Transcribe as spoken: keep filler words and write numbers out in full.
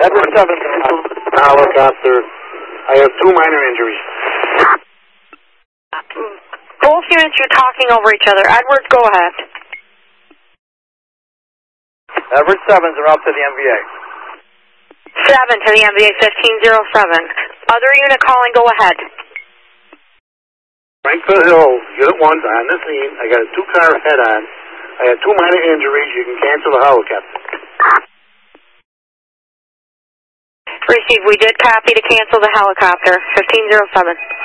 Edward seven. Helicopter. I have two minor injuries. Both units are talking over each other. Edwards, go ahead. Edward sevens are out to the M V A. Seven to the M V A fifteen zero seven. Other unit calling, go ahead. Frankfurt Hill, Unit one on the scene. I got a two-car head-on. I have two minor injuries. You can cancel the helicopter. Receive. We did copy to cancel the helicopter. fifteen zero seven.